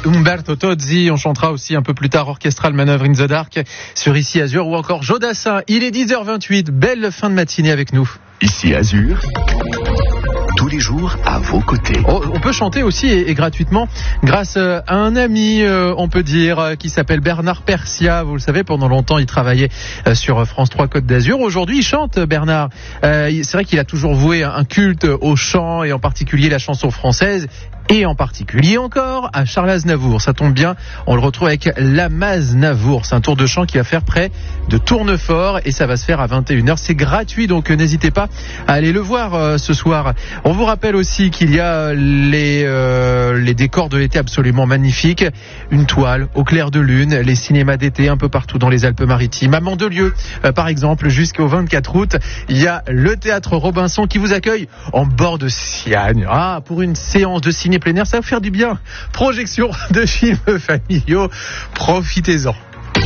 Umberto Tozzi. On chantera aussi un peu plus tard Orchestral Manœuvre in the Dark sur Ici Azur ou encore Jodassin. Il est 10h28. Belle fin de matinée avec nous. Ici Azur, tous les jours à vos côtés. On peut chanter aussi et gratuitement grâce à un ami, on peut dire, qui s'appelle Bernard Persia. Vous le savez, pendant longtemps, il travaillait sur France 3 Côte d'Azur. Aujourd'hui, il chante, Bernard. C'est vrai qu'il a toujours voué un culte au chant et en particulier la chanson française. Et en particulier encore à Charles Aznavour. Ça tombe bien, on le retrouve avec l'Amaznavour. C'est un tour de chant qui va faire près de Tournefort et ça va se faire à 21h. C'est gratuit, donc n'hésitez pas à aller le voir ce soir. On vous rappelle aussi qu'il y a les décors de l'été absolument magnifiques. Une toile au clair de lune, les cinémas d'été un peu partout dans les Alpes-Maritimes. À Mandelieu, par exemple, jusqu'au 24 août, il y a le Théâtre Robinson qui vous accueille en bord de Siagne. Pour une séance de ciné plein air, ça va faire du bien. Projection de films familiaux, profitez-en.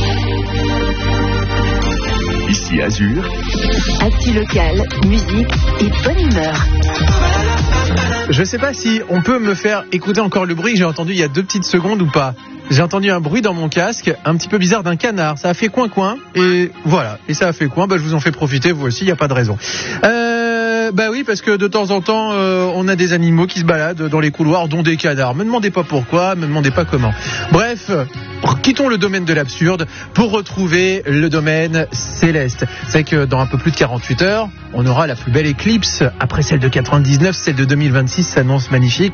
Ici Azur, actu locale, musique et bonne humeur. Je sais pas si on peut me faire écouter encore le bruit que j'ai entendu il y a 2 petites secondes ou pas. J'ai entendu un bruit dans mon casque, un petit peu bizarre d'un canard. Ça a fait coin-coin et voilà. Et ça a fait coin, je vous en fais profiter, vous aussi, il n'y a pas de raison. Oui, parce que de temps en temps, on a des animaux qui se baladent dans les couloirs, dont des canards. Me demandez pas pourquoi, me demandez pas comment. Bref, quittons le domaine de l'absurde pour retrouver le domaine céleste. C'est que dans un peu plus de 48 heures, on aura la plus belle éclipse. Après celle de 99, celle de 2026 s'annonce magnifique.